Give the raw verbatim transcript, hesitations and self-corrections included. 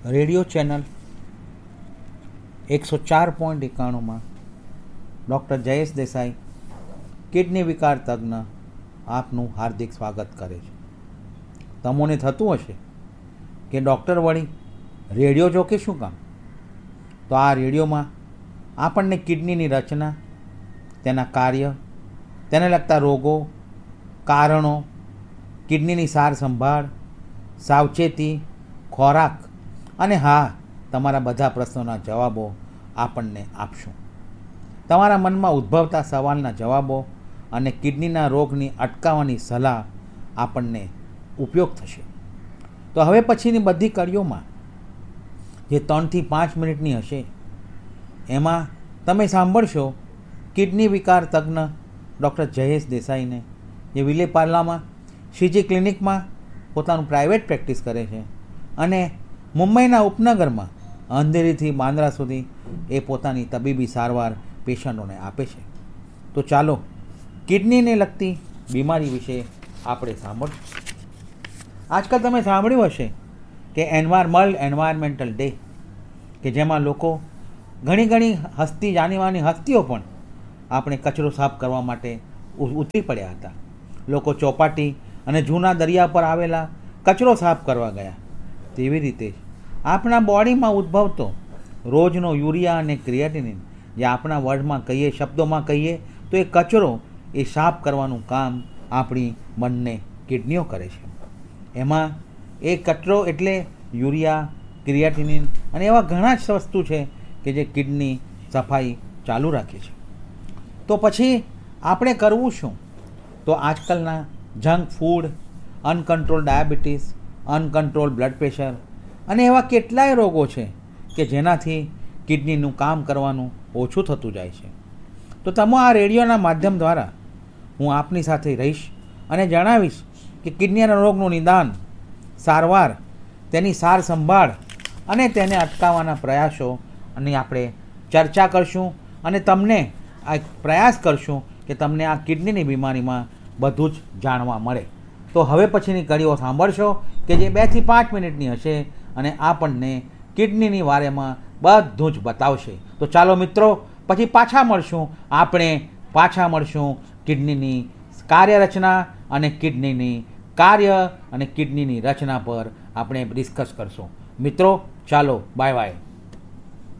Radio channel એકસો ચાર point એકાણુંમાં doctor Jayesh Desai kidney વિકાર તજ્ઞ આપનું હાર્દિક સ્વાગત કરે છે. તમને થતું હશે કે ડૉક્ટર વળી રેડિયો જો કે શું કામ? તો આ રેડિયોમાં આપણને કિડનીની રચના, તેના કાર્ય, તેને લગતા રોગો, કારણો, કિડનીની સાર સંભાળ, સાવચેતી, ખોરાક અને હા, તમારા બધા પ્રશ્નોના જવાબો આપણને આપશું. તમારા મનમાં ઉદ્ભવતા સવાલના જવાબો અને કિડનીના રોગની અટકાવવાની સલાહ આપણને ઉપયોગ થશે. તો હવે પછીની બધી કડીઓમાં જે ત્રણથી પાંચ મિનિટની હશે, એમાં તમે સાંભળશો કિડની વિકાર તજ્ઞ ડૉક્ટર જયેશ દેસાઈને, જે વિલેપાર્લામાં શ્રીજી ક્લિનિકમાં પોતાનું પ્રાઇવેટ પ્રેક્ટિસ કરે છે અને મુંબઈના ઉપનગરમાં અંધેરીથી બાંદ્રા સુધી એ પોતાની તબીબી સારવાર પેશન્ટોને આપે છે. તો ચાલો કિડનીને લગતી બીમારી વિશે આપણે સાંભળશું. આજકાલ તમે સાંભળ્યું હશે કે એન્વાયર્મલ એન્વાયરમેન્ટલ ડે, કે જેમાં લોકો ઘણી ઘણી હસ્તી જાણીવાની હસ્તીઓ પણ આપણે કચરો સાફ કરવા માટે ઉતરી પડ્યા હતા. લોકો ચોપાટી અને જૂના દરિયા પર આવેલા કચરો સાફ કરવા ગયા. તેવી રીતે જ આપણા બોડીમાં ઉદ્ભવતો રોજનો યુરિયા અને ક્રિએટિનિન, જે આપણા વર્ડમાં કહીએ, શબ્દોમાં કહીએ તો એ કચરો એ સાફ કરવાનું કામ આપણી બંને કિડનીઓ કરે છે. એમાં એ કચરો એટલે યુરિયા, ક્રિએટિનિન અને એવા ઘણા જ વસ્તુ છે કે જે કિડની સફાઈ ચાલુ રાખે છે. તો પછી આપણે કરવું શું? તો આજકાલના junk food, uncontrol diabetes, uncontrol blood pressure અને એવા કેટલાય રોગો છે કે જેનાથી કિડનીનું કામ કરવાનું ઓછું થતું જાય છે. તો તમે આ રેડિયોના માધ્યમ દ્વારા હું આપની સાથે રહીશ અને જણાવીશ કે કિડનીના રોગનું નિદાન, સારવાર, તેની સાર સંભાળ અને તેને અટકાવવાના પ્રયાસો અને આપણે ચર્ચા કરશું અને તમને આ પ્રયાસ કરશું કે તમને આ કિડનીની બીમારીમાં બધું જ જાણવા મળે. તો હવે પછીની કડીઓ સાંભળશો કે જે બેથી પાંચ મિનિટની હશે અને આપણને કિડનીની વારેમાં બધું જ બતાવશે. તો ચાલો મિત્રો, પછી પાછા મળશું. આપણે પાછા મળશું કિડનીની કાર્યરચના અને કિડનીની કાર્ય અને કિડનીની રચના પર આપણે ડિસ્કસ કરશું. મિત્રો ચાલો, બાય બાય.